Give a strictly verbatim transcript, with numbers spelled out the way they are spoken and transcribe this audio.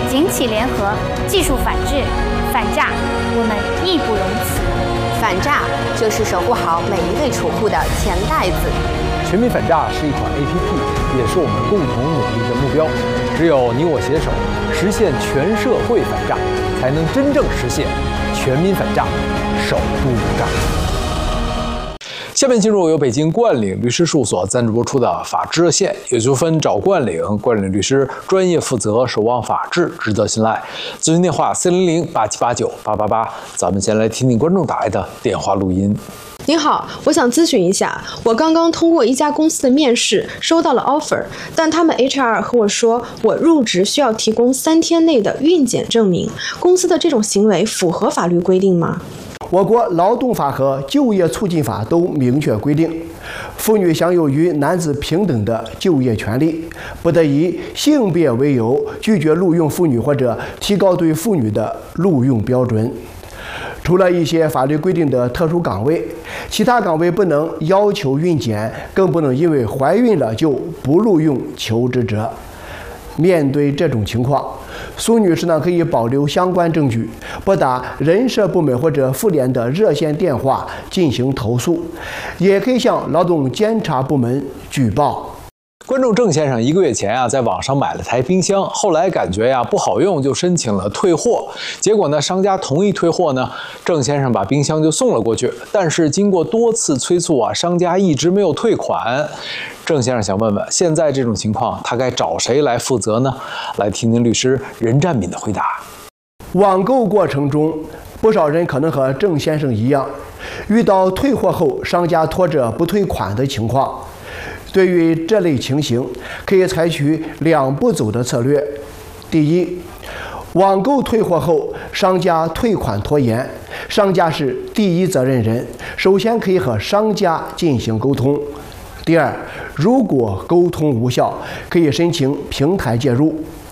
警企联合，技术反制、反诈，我们义不容辞。 反诈就是守护好每一位储户的钱袋子。 全民反诈是一款 A P P， 也是我们共同努力的目标。只有你我携手，实现全社会反诈，才能真正实现全民反诈，守不无诈。下面进入由北京冠岭律师事务所赞助播出的《法治热线》，有纠纷找冠岭，冠岭律师专业负责，守望法治，值得信赖。咨询电话四零零八七八九八八八。咱们先来听听观众打来的电话录音。 您好，我想咨询一下，我刚刚通过一家公司的面试，收到了 offer， 但他们 H R 和我说，我入职需要提供三天内的孕检证明，公司的这种行为符合法律规定吗？ 我国劳动法和就业促进法都明确规定，妇女享有与男子平等的就业权利，不得以性别为由拒绝录用妇女或者提高对妇女的录用标准。除了一些法律规定的特殊岗位，其他岗位不能要求孕检，更不能因为怀孕了就不录用求职者。面对这种情况，苏女士呢可以保留相关证据，拨打人社部门或者妇联的热线电话进行投诉，也可以向劳动监察部门举报。 观众郑先生一个月前啊，在网上买了台冰箱，后来感觉呀不好用，就申请了退货。结果呢，商家同意退货呢，郑先生把冰箱就送了过去。但是经过多次催促啊，商家一直没有退款。郑先生想问问，现在这种情况，他该找谁来负责呢？来听听律师任占敏的回答。 网购过程中，不少人可能和郑先生一样，遇到退货后商家拖着不退款的情况。对于这类情形，可以采取两步走的策略。第一，网购退货后，商家退款拖延，商家是第一责任人，首先可以和商家进行沟通。第二，如果沟通无效，可以申请平台介入。